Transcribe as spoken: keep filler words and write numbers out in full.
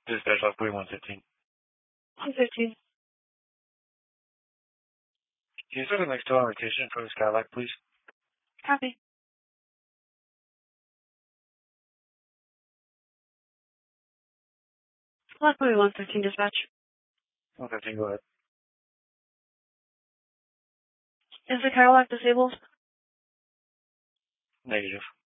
Dispatch Lockwood one fifteen. one fifteen. Can you set the next two on rotation for the Skylark, please? Copy. Lockwood one fifteen dispatch. one fifteen, go ahead. Is the Skylark disabled? Negative.